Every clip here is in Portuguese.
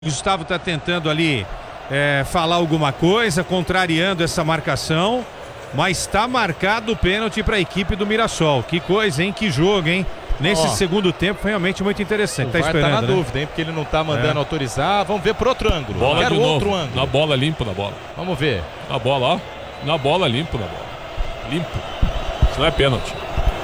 Gustavo está tentando ali falar alguma coisa, contrariando essa marcação, mas está marcado o pênalti para a equipe do Mirassol. Que coisa, hein? Que jogo, hein? Nesse segundo tempo, realmente muito interessante. Tá esperando, tá na dúvida, hein? Porque ele não tá mandando autorizar. Vamos ver por outro ângulo. Bola Quero de novo. outro ângulo. Na bola, limpo na bola. Vamos ver. Na bola, ó. Na bola, limpo na bola. Limpo. Isso não é pênalti.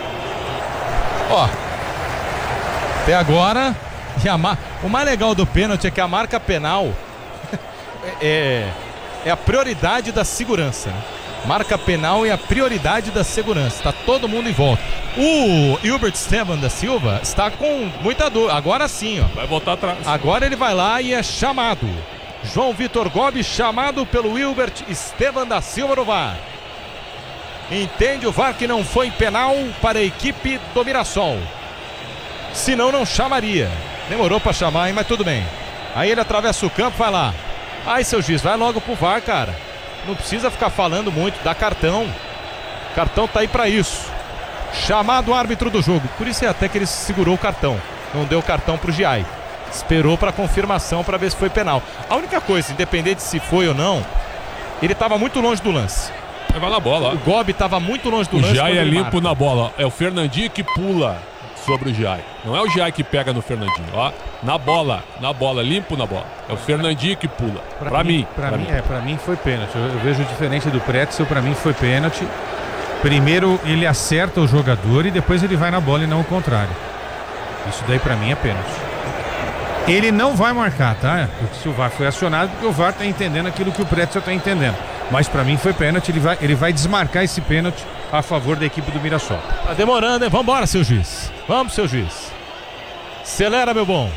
Ó. Até agora, o mais legal do pênalti é que a marca penal é a prioridade da segurança, né? Marca penal é a prioridade da segurança. Tá todo mundo em volta. O Hilbert Esteban da Silva está com muita dor. Agora sim, ó. Vai voltar atrás. Agora ele vai lá e é chamado. João Vitor Gobi chamado pelo Hilbert Esteban da Silva no VAR. Entende o VAR que não foi penal para a equipe do Mirassol. Senão não chamaria. Demorou para chamar, hein? Mas tudo bem. Aí ele atravessa o campo, vai lá. Ai, seu juiz, vai logo pro VAR, cara. Não precisa ficar falando muito, dá cartão. O cartão tá aí pra isso. Chamado o árbitro do jogo. Por isso é até que ele segurou o cartão. Não deu o cartão pro Giai. Esperou pra confirmação pra ver se foi penal. A única coisa, independente se foi ou não, ele tava muito longe do lance. Vai na bola, ó. O Gobi tava muito longe do lance. O Giai é limpo marca. na bola. É o Fernandinho que pula sobre o Giai. Não é o Giai que pega no Fernandinho, ó. Na bola, limpo na bola. É o Fernandinho que pula. Pra mim. Pra mim foi pênalti. Eu vejo diferente do Pretzel, pra mim foi pênalti. Primeiro ele acerta o jogador e depois ele vai na bola e não o contrário. Isso daí pra mim é pênalti. Ele não vai marcar, tá? Se o VAR foi acionado, porque o VAR tá entendendo aquilo que o Pretzel tá entendendo. Mas pra mim foi pênalti, ele vai desmarcar esse pênalti a favor da equipe do Mirassol. Tá demorando, hein? Vambora, seu juiz. Vamos, seu juiz. Acelera, meu bom.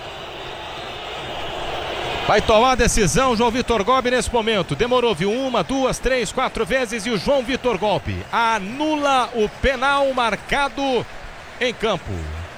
Vai tomar a decisão João Vitor Gobi nesse momento. Demorou, viu? 1, 2, 3, 4 vezes e o João Vitor Gobi anula o penal marcado em campo.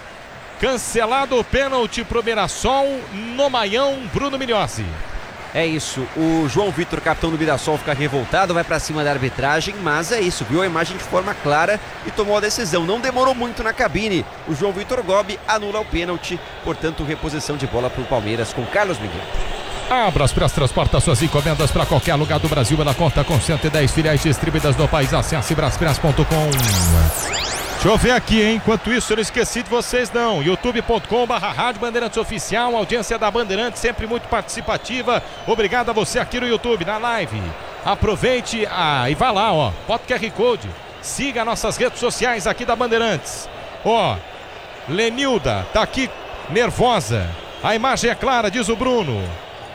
Cancelado o pênalti pro Mirassol no Maião, Bruno Migliozzi. É isso, o João Vitor, capitão do Mirassol, fica revoltado, vai pra cima da arbitragem, mas é isso, viu a imagem de forma clara e tomou a decisão. Não demorou muito na cabine, o João Vitor Gobi anula o pênalti, portanto reposição de bola pro Palmeiras com Carlos Miguel. Abras Press transporta suas encomendas para qualquer lugar do Brasil. Ela conta com 110 filiais distribuídas no país. Acesse braspress.com. Deixa eu ver aqui, hein? Enquanto isso, eu não esqueci de vocês, não. youtube.com/Rádio Bandeirantes Oficial. Audiência da Bandeirantes sempre muito participativa. Obrigado a você aqui no YouTube, na live. Aproveite e vá lá, ó. Bota o QR Code. Siga nossas redes sociais aqui da Bandeirantes. Ó, Lenilda tá aqui nervosa. A imagem é clara, diz o Bruno.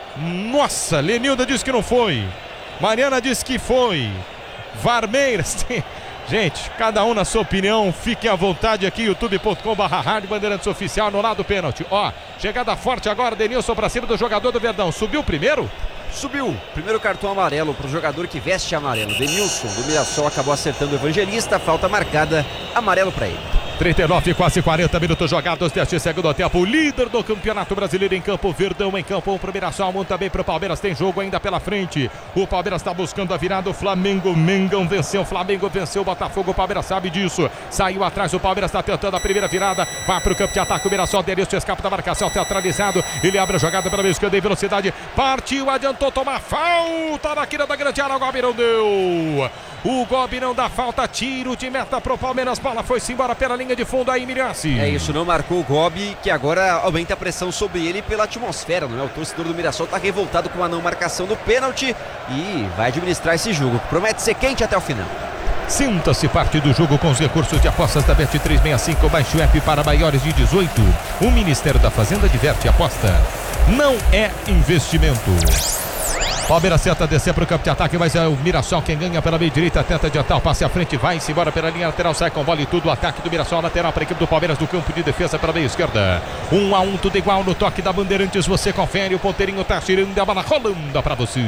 Nossa, Lenilda disse que não foi. Mariana disse que foi. Varmeiras tem... Gente, cada um na sua opinião, fiquem à vontade aqui, youtube.com/Rádio Bandeirantes Oficial no lado do pênalti. Ó, chegada forte agora, Denilson pra cima do jogador do Verdão. Subiu primeiro? Subiu. Primeiro cartão amarelo pro jogador que veste amarelo. Denilson do Mirassol acabou acertando o Evangelista, falta marcada, amarelo pra ele. 39, quase 40 minutos jogados deste segundo tempo. O líder do Campeonato Brasileiro em campo, Verdão em campo, um pro Mirassol, um também pro Palmeiras. Tem jogo ainda pela frente. O Palmeiras está buscando a virada. O Flamengo, Mengão venceu. O Flamengo venceu o Botafogo. O Palmeiras sabe disso. Saiu atrás. O Palmeiras está tentando a primeira virada. Vai pro campo de ataque. O Mirassol, Denilson escapa da marcação teatralizado. Ele abre a jogada pela esquerda em velocidade. Partiu, adiantou, tomar falta na quina da grande área. O Gobi não deu. O Gobi não dá falta. Tiro de meta pro Palmeiras. Bola foi-se embora pela linha de fundo aí, Migliozzi. É isso, não marcou o Gobi, que agora aumenta a pressão sobre ele pela atmosfera, não é? O torcedor do Mirassol está revoltado com a não marcação do pênalti e vai administrar esse jogo. Promete ser quente até o final. Sinta-se parte do jogo com os recursos de apostas da Bet365. Baixe o app para maiores de 18. O Ministério da Fazenda diverte, aposta não é investimento. Palmeiras tenta descer para o campo de ataque, mas é o Mirassol quem ganha pela meia direita, tenta adiantar o passe à frente, vai-se embora pela linha lateral, sai com bola e tudo, o ataque do Mirassol, lateral para a equipe do Palmeiras do campo de defesa pela meia esquerda. 1-1, tudo igual no toque da Bandeirantes, você confere, o ponteirinho tá tirando a bola rolando para você.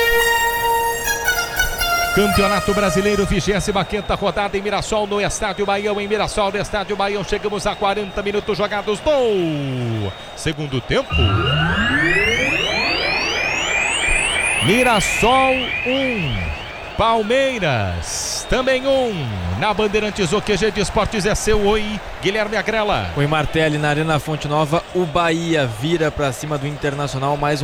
Campeonato Brasileiro, 25ª rodada em Mirassol, no Estádio Baião, em Mirassol, no Estádio Baião, chegamos a 40 minutos jogados no segundo tempo. Mirassol 1, Palmeiras também 1. Na Bandeirantes, o QG de Esportes é seu. Oi, Guilherme Agrela. Rui Martelli na Arena Fonte Nova. O Bahia vira para cima do Internacional, mais